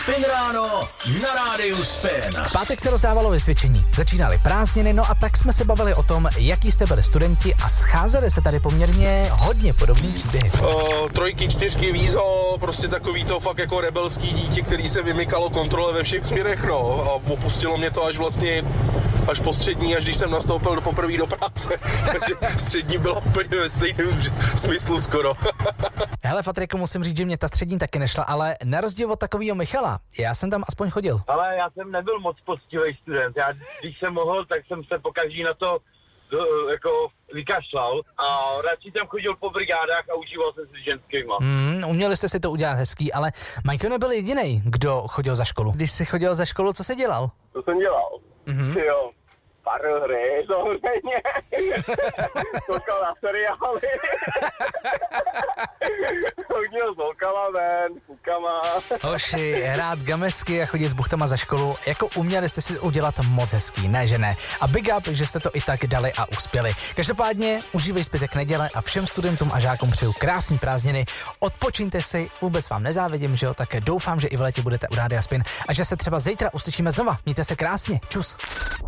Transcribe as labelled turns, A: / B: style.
A: Spin ráno na rádiu Spin.
B: V pátek se rozdávalo vysvědčení, začínaly prázdniny, no a tak jsme se bavili o tom, jaký jste byli studenti a scházeli se tady poměrně hodně podobný příběhy.
C: Trojky, čtyřky, vízo, prostě takový to fakt jako rebelský dítě, který se vymykalo kontrole ve všech směrech, no. A opustilo mě to až po střední, až když jsem nastoupil poprvé do práce. Takže střední byla úplně ve stejném smyslu skoro.
B: Hele, Patriku, musím říct, že mě ta střední taky nešla, ale na rozdíl od takového Michala, já jsem tam aspoň chodil.
D: Ale já jsem nebyl moc poctivý student. Já, když jsem mohl, tak jsem se pokaždý na to jako vykašlal a radši jsem chodil po brigádách a užíval jsem si ženskýma.
B: Uměli jste si to udělat hezký, ale Majko nebyl jedinej, kdo chodil za školu. Když jsi chodil za školu, co jsi dělal?
D: To jsem dělal. Jo. Pár hry, samozřejmě. Koukal na seriály. Chodil s holkama ven, fukama.
B: Hoši, hrát gamesky a chodit s buchtama za školu, jako uměli jste si udělat moc hezký, ne že ne. A big up, že jste to i tak dali a uspěli. Každopádně užívej zbytek neděle a všem studentům a žákům přeju krásný prázdniny. Odpočiňte si, vůbec vám nezávidím, že jo, tak doufám, že i v létě budete u Rádia Spin a že se třeba zítra uslyšíme znova. Mějte se krásně, čus.